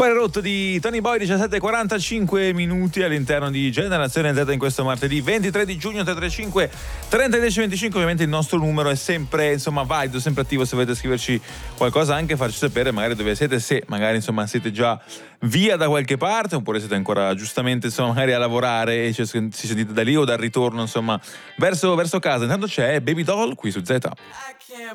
Cuore rotto di Tony Boy, 17:45 minuti all'interno di Generazione Z in questo martedì 23 di giugno 335 30 10 25. Ovviamente il nostro numero è sempre valido, sempre attivo se volete scriverci qualcosa, anche farci sapere magari dove siete, se magari siete già via da qualche parte oppure siete ancora giustamente magari a lavorare e ci sentite da lì o dal ritorno verso casa. Intanto c'è Baby Doll qui su Z.